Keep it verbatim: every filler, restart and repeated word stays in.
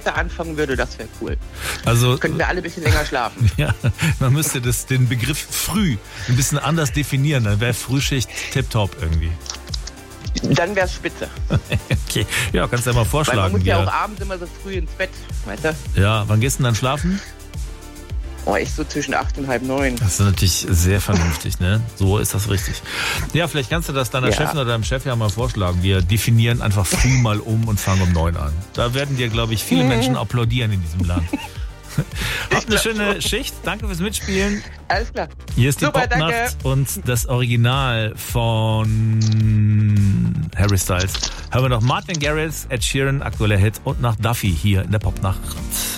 später anfangen würde, das wäre cool. Also könnten wir alle ein bisschen länger schlafen. Ja, man müsste das, den Begriff früh ein bisschen anders definieren. Dann wäre Frühschicht tipptopp irgendwie. Dann wäre es spitze. Okay, ja, kannst du ja mal vorschlagen. Weil man muss ja wir. auch abends immer so früh ins Bett, weißt du? Ja, wann gehst du denn dann schlafen? Oh, ich so zwischen acht und halb neun. Das ist natürlich sehr vernünftig, ne? So ist das richtig. Ja, vielleicht kannst du das deiner Ja. Chefin oder deinem Chef ja mal vorschlagen. Wir definieren einfach früh mal um und fangen um neun an. Da werden dir, glaube ich, viele Menschen applaudieren in diesem Land. Habt eine schöne Schicht. Danke fürs Mitspielen. Alles klar. Hier ist die Super, Popnacht danke. und das Original von Harry Styles. Hören wir noch Martin Garrix, Ed Sheeran, aktueller Hit und nach Duffy hier in der Popnacht.